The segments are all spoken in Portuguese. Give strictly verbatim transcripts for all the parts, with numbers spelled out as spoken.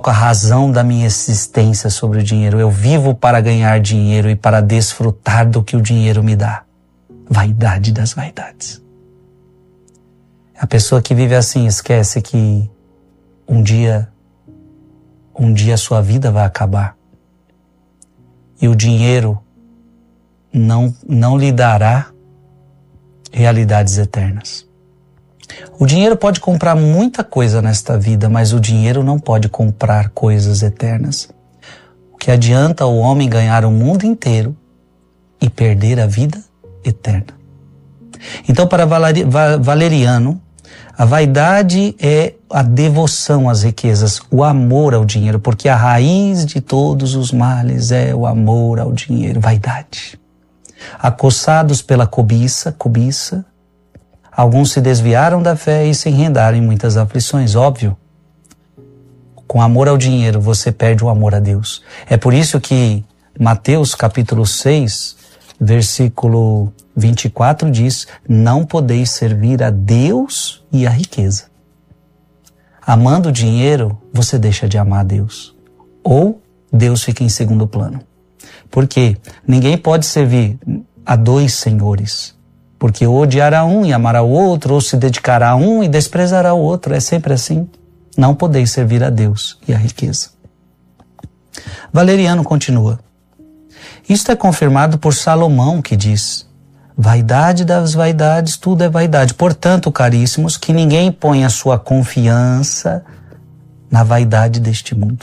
coloco a razão da minha existência sobre o dinheiro. Eu vivo para ganhar dinheiro e para desfrutar do que o dinheiro me dá. Vaidade das vaidades. A pessoa que vive assim esquece que um dia, um dia a sua vida vai acabar. E o dinheiro não, não lhe dará realidades eternas. O dinheiro pode comprar muita coisa nesta vida, mas o dinheiro não pode comprar coisas eternas. O que adianta o homem ganhar o mundo inteiro e perder a vida eterna? Então, para Valeriano, a vaidade é a devoção às riquezas, o amor ao dinheiro, porque a raiz de todos os males é o amor ao dinheiro, vaidade. Acossados pela cobiça, cobiça, alguns se desviaram da fé e se enredaram em muitas aflições, óbvio. Com amor ao dinheiro, você perde o amor a Deus. É por isso que Mateus capítulo seis, versículo vinte e quatro diz: não podeis servir a Deus e a riqueza. Amando o dinheiro, você deixa de amar a Deus. Ou Deus fica em segundo plano. Porque ninguém pode servir a dois senhores. Porque ou odiará um e amará o outro, ou se dedicará a um e desprezará o outro. É sempre assim. Não podeis servir a Deus e a riqueza. Valeriano continua. Isto é confirmado por Salomão, que diz: vaidade das vaidades, tudo é vaidade. Portanto, caríssimos, que ninguém ponha sua confiança na vaidade deste mundo.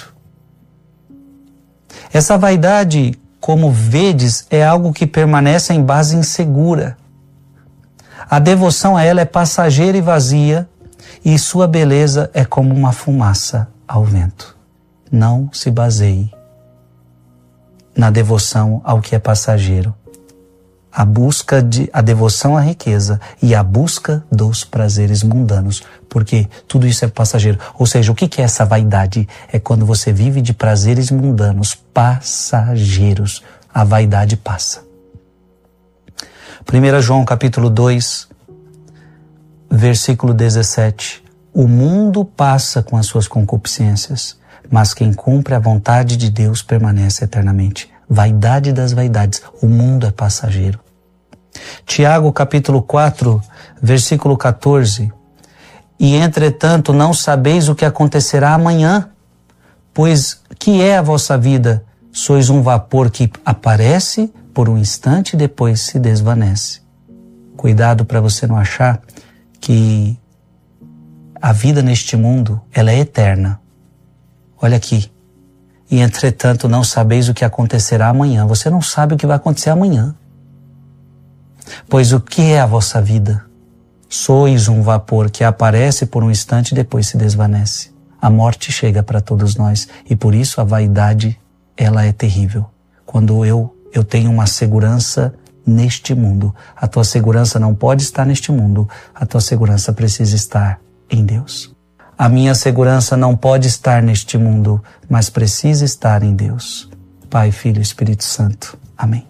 Essa vaidade, como vedes, é algo que permanece em base insegura. A devoção a ela é passageira e vazia, e sua beleza é como uma fumaça ao vento. Não se baseie na devoção ao que é passageiro. A busca de, a devoção à riqueza e a busca dos prazeres mundanos, porque tudo isso é passageiro. Ou seja, o que é essa vaidade? É quando você vive de prazeres mundanos, passageiros. A vaidade passa. primeiro João capítulo dois, versículo dezessete. O mundo passa com as suas concupiscências, mas quem cumpre a vontade de Deus permanece eternamente. Vaidade das vaidades. O mundo é passageiro. Tiago capítulo quatro, versículo quatorze. E entretanto não sabeis o que acontecerá amanhã, pois que é a vossa vida? Sois um vapor que aparece por um instante e depois se desvanece. Cuidado para você não achar que a vida neste mundo, ela é eterna. Olha aqui. E entretanto não sabeis o que acontecerá amanhã. Você não sabe o que vai acontecer amanhã. Pois o que é a vossa vida? Sois um vapor que aparece por um instante e depois se desvanece. A morte chega para todos nós e por isso a vaidade, ela é terrível. Quando eu, eu tenho uma segurança neste mundo, a tua segurança não pode estar neste mundo, a tua segurança precisa estar em Deus. A minha segurança não pode estar neste mundo, mas precisa estar em Deus. Pai, Filho e Espírito Santo. Amém.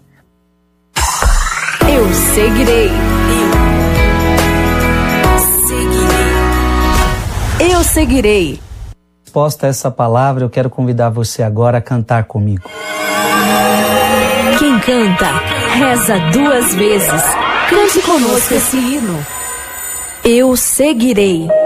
Eu seguirei. Eu seguirei. Eu seguirei. Resposta a essa palavra, eu quero convidar você agora a cantar comigo. Quem canta, reza duas vezes. Cante conosco esse hino. Eu seguirei.